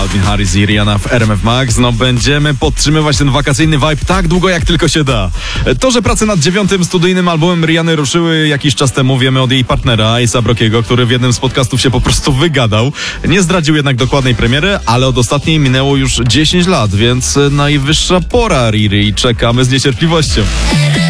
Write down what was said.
Calvin Harris i Rihanna w RMF Max. No będziemy podtrzymywać ten wakacyjny vibe tak długo, jak tylko się da. To, że prace nad 9. studyjnym albumem Rihanny ruszyły jakiś czas temu, wiemy od jej partnera, A$AP Rockiego, który w jednym z podcastów się po prostu wygadał. Nie zdradził jednak dokładnej premiery, ale od ostatniej minęło już 10 lat, więc najwyższa pora, Riri. Czekamy z niecierpliwością.